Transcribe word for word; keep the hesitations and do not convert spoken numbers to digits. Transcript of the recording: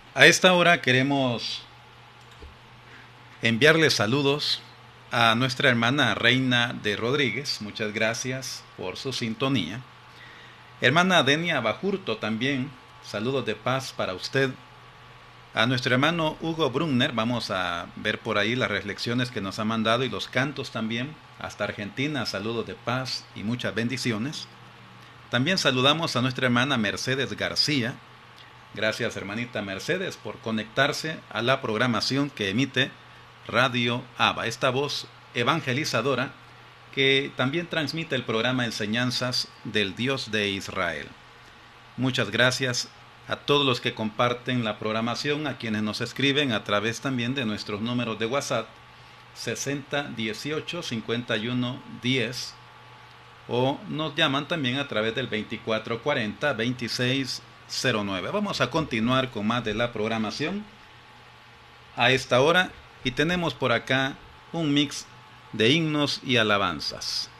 A esta hora queremos enviarle saludos a nuestra hermana Reina de Rodríguez. Muchas gracias por su sintonía. Hermana Denia Bajurto también, saludos de paz para usted. A nuestro hermano Hugo Brunner, vamos a ver por ahí las reflexiones que nos ha mandado y los cantos también. Hasta Argentina, saludos de paz y muchas bendiciones. También saludamos a nuestra hermana Mercedes García. Gracias, hermanita Mercedes, por conectarse a la programación que emite Radio Abba, esta voz evangelizadora que también transmite el programa Enseñanzas del Dios de Israel. Muchas gracias a todos los que comparten la programación, a quienes nos escriben a través también de nuestros números de WhatsApp sesenta dieciocho cincuenta y uno diez o nos llaman también a través del veinticuatro cuarenta veintiséis cero nueve. Vamos a continuar con más de la programación a esta hora y tenemos por acá un mix de himnos y alabanzas.